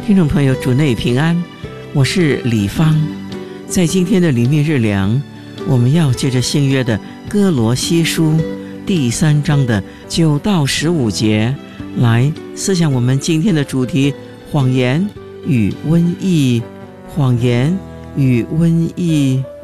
听众朋友，主内平安，我是李芳。在今天的灵命日粮，我们要借着新约的哥罗西书第3章的9到15节来思想我们今天的主题：谎言与瘟疫。谎言与瘟疫。